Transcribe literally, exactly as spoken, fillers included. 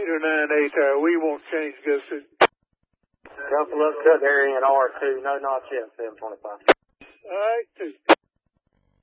eight or nine eight hour. We won't change this. Couple up cut area in R two. No, not yet, seven twenty-five. All right.